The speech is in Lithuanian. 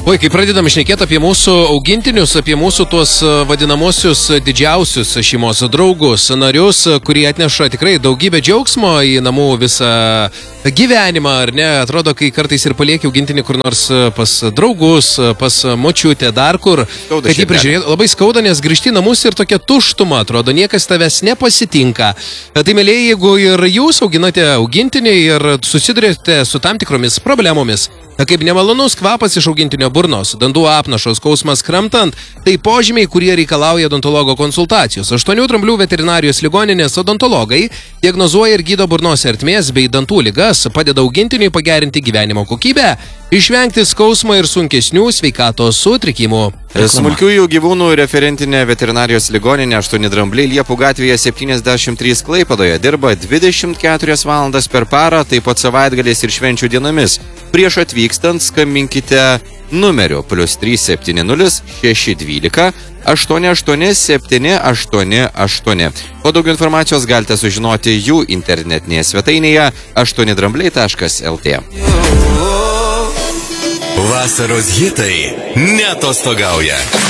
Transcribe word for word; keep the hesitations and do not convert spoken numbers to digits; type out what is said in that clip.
Oi, kai pradedam šnekėti apie mūsų augintinius, apie mūsų tuos vadinamosius didžiausius šeimos draugus, narius, kurie atneša tikrai daugybę džiaugsmo į namų visą gyvenimą, ar ne? Atrodo, kai kartais ir palieki augintinį kur nors pas draugus, pas močiutę, dar kur, skauda, kad jį prižiūrėtų, labai skauda, nes grįžti į namus ir tokia tuštuma, atrodo, niekas tavęs nepasitinka. Tai, mėlyje, jeigu ir jūs auginate augintinį ir susidurėte su tam tikromis problemomis, kaip nemalonus kvapas iš augintinio burnos, dantų apnašos, skausmas kramtant, tai požymiai, kurie reikalauja odontologo konsultacijos. Aštuonių dramblių veterinarijos ligoninės odontologai diagnozuoja ir gydo burnos ertmės bei dantų ligas, padeda augintiniui pagerinti gyvenimo kokybę, išvengti skausmo ir sunkesnių sveikatos sutrikimų. Smulkiųjų gyvūnų referentinė veterinarijos ligoninė aštuoni drambliai Liepų gatvėje septyniasdešimt trys Klaipėdoje dirba dvidešimt keturias valandas per parą, taip pat savaitgaliais ir švenčių dienomis. Prieš atvykstant skambinkite numeriu plius trys septyni nulis šeši dvylika aštuoni aštuoni septyni aštuoni aštuoni. O daugiau informacijos galite sužinoti jų internetinėje svetainėje aštuoni drambliai taškas lt. Vasaros hitai neatostogauja.